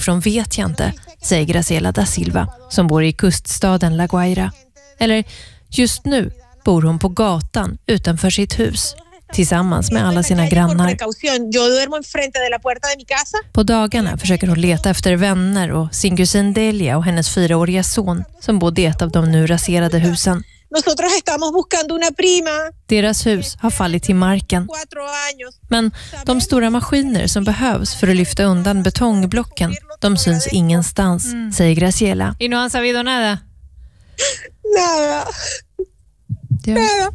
varifrån vet jag inte, säger Graciela da Silva som bor i kuststaden La Guaira. Eller just nu bor hon på gatan utanför sitt hus tillsammans med alla sina grannar. På dagarna försöker hon leta efter vänner och sin kusin Delia och hennes 4-åriga son som bodde i ett av de nu raserade husen. Deras hus har fallit till marken. Men de stora maskiner som behövs för att lyfta undan betongblocken, de syns ingenstans, säger Graciela. Y no han sabido nada. Nada. Nada.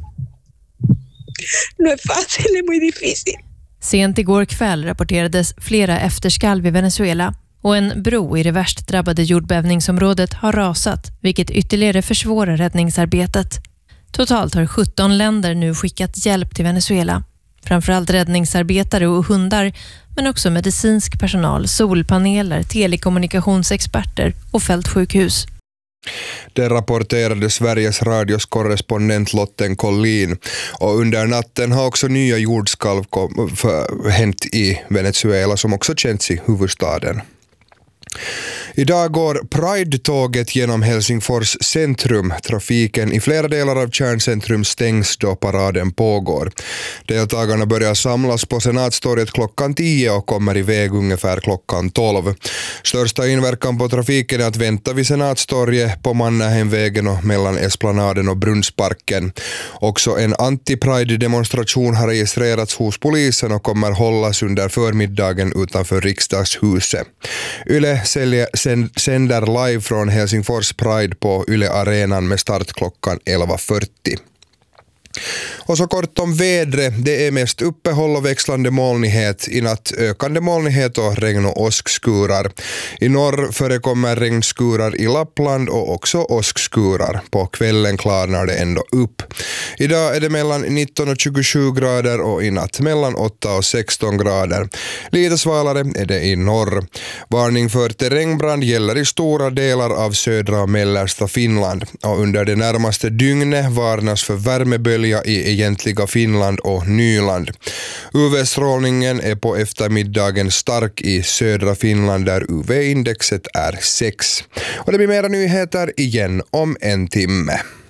No es fácil, es muy difícil. Sent igår kväll rapporterades flera efterskalv i Venezuela och en bro i det värst drabbade jordbävningsområdet har rasat, vilket ytterligare försvårar räddningsarbetet. Totalt har 17 länder nu skickat hjälp till Venezuela. Framförallt räddningsarbetare och hundar, men också medicinsk personal, solpaneler, telekommunikationsexperter och fältsjukhus. Det rapporterade Sveriges radios korrespondent Lotten Collin, och under natten har också nya jordskalv hänt i Venezuela som också känns i huvudstaden. Idag går Pride-tåget genom Helsingfors centrum. Trafiken i flera delar av kärncentrum stängs då paraden pågår. Deltagarna börjar samlas på Senatstorget klockan 10 och kommer iväg ungefär klockan 12. Största inverkan på trafiken är att vänta vid Senatstorget, på Mannerheimvägen och mellan Esplanaden och Brunnsparken. Också en anti-Pride-demonstration har registrerats hos polisen och kommer hållas under förmiddagen utanför riksdagshuset. Yle sänder live från Helsingfors Pride på Yle Arenan med start klockan 11.40. Och så kort om vädret. Det är mest uppehåll och växlande molnighet. I natt ökande molnighet och regn- och åskskurar. I norr förekommer regnskurar i Lappland och också åskskurar. På kvällen klarnar det ändå upp. Idag är det mellan 19 och 27 grader och i natt mellan 8 och 16 grader. Lite svalare är det i norr. Varning för terrängbrand gäller i stora delar av södra och mellersta Finland. Och under det närmaste dygnet varnas för värmebölja i egentliga Finland och Nyland. UV-strålningen är på eftermiddagen stark i södra Finland där UV-indexet är 6. Och det blir mera nyheter igen om en timme.